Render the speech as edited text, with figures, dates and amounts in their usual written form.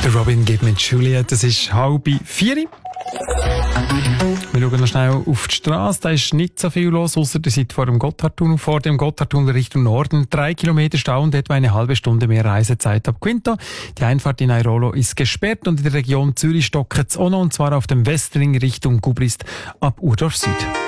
Der Robin gibt mit Juliette, es ist 3:30. Wir schauen noch schnell auf die Straße. Da ist nicht so viel los, ausser der Seite vor dem Gotthardtunnel. Vor dem Gotthardtunnel Richtung Norden 3 Kilometer Stau und etwa eine halbe Stunde mehr Reisezeit ab Quinto. Die Einfahrt in Airolo ist gesperrt und in der Region Zürich stockt es auch noch, und zwar auf dem Westring Richtung Gubrist ab Urdorf Süd.